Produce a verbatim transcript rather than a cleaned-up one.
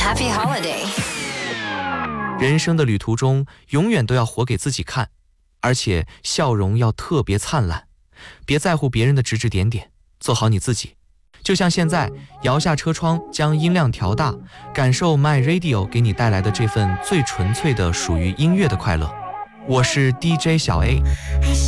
Happy holiday。 人生的旅途中，永远都要活给自己看，而且笑容要特别灿烂，别在乎别人的指指点点，做好你自己。就像现在，摇下车窗，将音量调大，感受 My Radio 给你带来的这份最纯粹的属于音乐的快乐。我是 D J 小 A。